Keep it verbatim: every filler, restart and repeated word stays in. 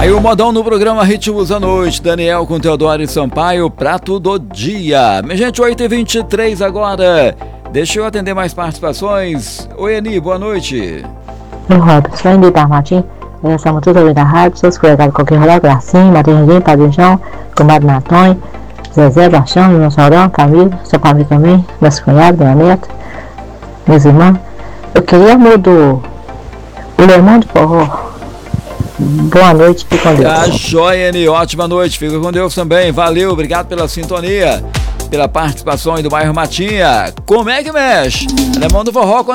Aí o modão no programa Ritmos da Noite, Daniel com Teodoro e Sampaio, prato do dia. Minha gente, oito e vinte e três agora. Deixa eu atender mais participações. Oi, Eni, boa noite. Oi, pessoal, ainda tá, Martim. Estamos todos ouvindo a rádio, sou escolhendo qualquer rolê, Gracinha, Martim Reguinho, Padre João, Comadre Natonho, Zezé, Baixão, João Saurão, Camilo, sua família também, meus cunhados, minha neta, meus irmãos. Eu queria mudar o Lemão de Forró. Boa noite, fique com Deus. Tá joia, Eni, ótima noite, fica com Deus também. Valeu, obrigado pela sintonia, pela participação aí do bairro Matinha. Como é que mexe? Lemão do Forró.